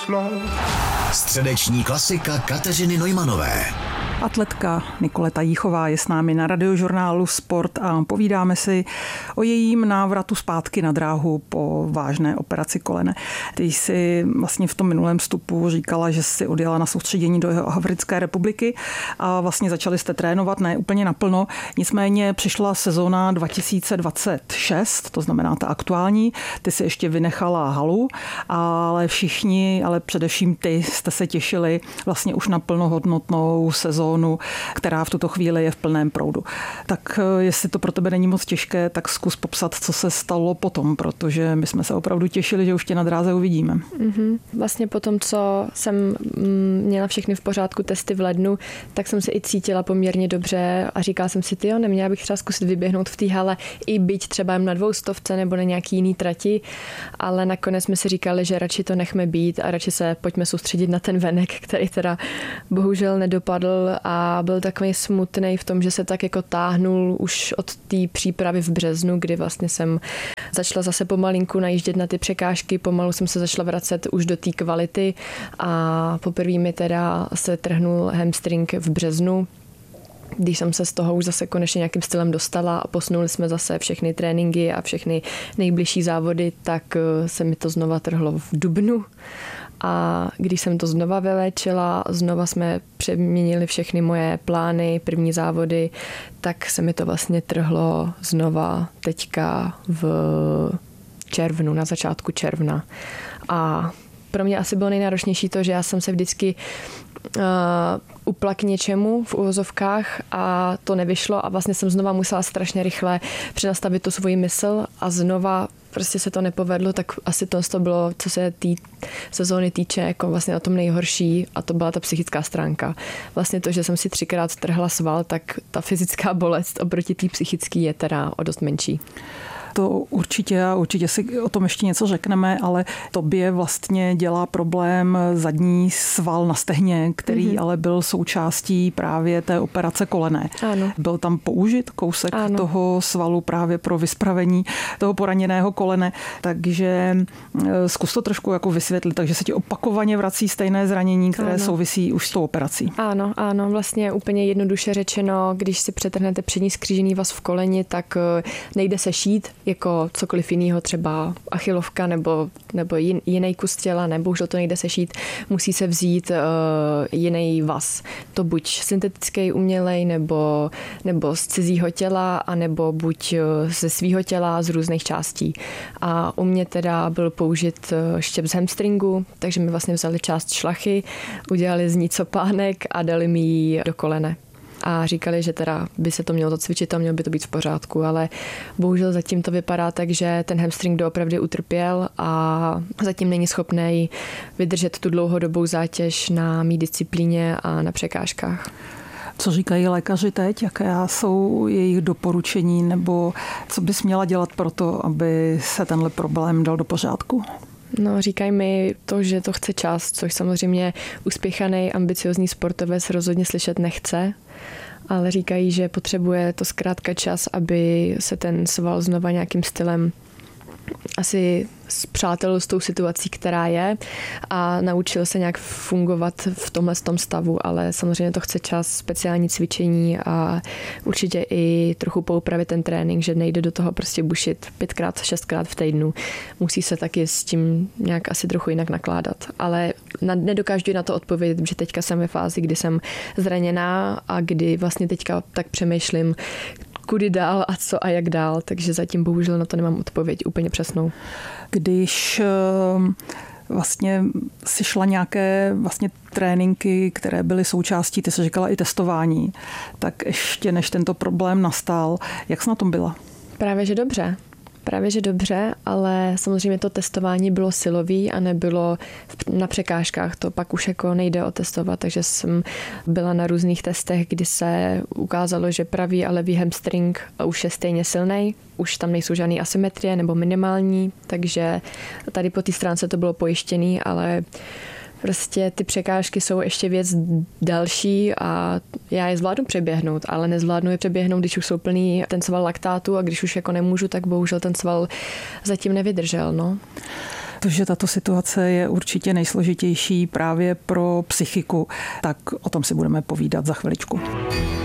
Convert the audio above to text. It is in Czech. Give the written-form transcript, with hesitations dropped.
Středeční klasika Kateřiny Neumanové. Atletka Nikoleta Jíchová je s námi na Radiožurnálu Sport a povídáme si o jejím návratu zpátky na dráhu po vážné operaci kolene. Ty jsi vlastně v tom minulém vstupu říkala, že jsi odjela na soustředění do Jihoafrické republiky a vlastně začali jste trénovat, ne úplně naplno. Nicméně přišla sezóna 2026, to znamená ta aktuální. Ty si ještě vynechala halu, ale všichni, ale především ty jste se těšili vlastně už na plnohodnotnou sezónu, která v tuto chvíli je v plném proudu. Tak jestli to pro tebe není moc těžké, tak zkus popsat, co se stalo potom, protože my jsme se opravdu těšili, že už tě na dráze uvidíme. Vlastně po tom, co jsem měla všechny v pořádku testy v lednu, tak jsem se i cítila poměrně dobře a říkala jsem si, neměla bych třeba zkusit vyběhnout v té hale i byť třeba jen na 200 nebo na nějaký jiný trati, ale nakonec jsme si říkali, že radši to nechme být a radši se pojďme soustředit na ten venek, který teda bohužel nedopadl a byl takový smutný v tom, že se tak jako táhnul už od té přípravy v březnu, kdy vlastně jsem začala zase pomalinku najíždět na ty překážky, pomalu jsem se začala vracet už do té kvality a poprvé mi teda se trhnul hamstring v březnu. Když jsem se z toho už zase konečně nějakým stylem dostala a posunuli jsme zase všechny tréninky a všechny nejbližší závody, tak se mi to znova trhlo v dubnu. A když jsem to znova vyléčila, znova jsme přeměnili všechny moje plány, první závody, tak se mi to vlastně trhlo znova teďka v červnu, na začátku června. A pro mě asi bylo nejnáročnější to, že já jsem se vždycky upla k něčemu v uvozovkách a to nevyšlo a vlastně jsem znova musela strašně rychle přenastavit tu svoji mysl a znova prostě se to nepovedlo, tak asi to bylo, co se té sezóny týče, jako vlastně na tom nejhorší a to byla ta psychická stránka. Vlastně to, že jsem si 3krát trhla sval, tak ta fyzická bolest oproti té psychické je teda o dost menší. To určitě si o tom ještě něco řekneme, ale tobě vlastně dělá problém zadní sval na stehně, který ale byl součástí právě té operace kolene. Ano. Byl tam použit kousek toho svalu právě pro vyspravení toho poraněného kolene, takže zkus to trošku jako vysvětlit, takže se ti opakovaně vrací stejné zranění, které souvisí už s tou operací. Ano, vlastně úplně jednoduše řečeno, když si přetrhnete přední skřížený vaz v koleni, tak nejde se šít jako cokoliv jiného, třeba achilovka nebo jiný kus těla, nebo už to nejde sešít, musí se vzít jiný vaz. To buď syntetický, umělej, nebo z cizího těla, anebo buď ze svýho těla, z různých částí. A u mě teda byl použit štěp z hamstringu, takže mi vlastně vzali část šlachy, udělali z ní copánek a dali mi ji do kolene. A říkali, že teda by se to mělo zacvičit a mělo by to být v pořádku, ale bohužel zatím to vypadá tak, že ten hamstring doopravdy utrpěl a zatím není schopný vydržet tu dlouhodobou zátěž na mý disciplíně a na překážkách. Co říkají lékaři teď? Jaké jsou jejich doporučení nebo co bys měla dělat pro to, aby se tenhle problém dal do pořádku? No, říkají mi to, že to chce čas, což samozřejmě uspěchaný, ambiciozní sportovec rozhodně slyšet nechce, ale říkají, že potřebuje to zkrátka čas, aby se ten sval znova nějakým stylem asi spřátelil s tou situací, která je a naučil se nějak fungovat v tomhle stavu, ale samozřejmě to chce čas, speciální cvičení a určitě i trochu poupravit ten trénink, že nejde do toho prostě bušit 5x, 6x v týdnu. Musí se taky s tím nějak asi trochu jinak nakládat, ale nedokážu na to odpovědět, že teďka jsem ve fázi, kdy jsem zraněná a kdy vlastně teďka tak přemýšlím, kudy dál a co a jak dál, takže zatím bohužel na to nemám odpověď úplně přesnou. Když vlastně si šla nějaké vlastně tréninky, které byly součástí, ty jsi říkala i testování, tak ještě než tento problém nastal, jak jsi na tom byla? Právě že dobře, ale samozřejmě to testování bylo silový a nebylo na překážkách, to pak už jako nejde otestovat, takže jsem byla na různých testech, kdy se ukázalo, že pravý a levý hamstring už je stejně silnej, už tam nejsou žádné asymetrie nebo minimální, takže tady po té stránce to bylo pojištěný, ale prostě ty překážky jsou ještě věc další a já je zvládnu přeběhnout, ale nezvládnu je přeběhnout, když už jsou plný ten sval laktátu a když už jako nemůžu, tak bohužel ten sval zatím nevydržel. No. To, že tato situace je určitě nejsložitější právě pro psychiku, tak o tom si budeme povídat za chviličku.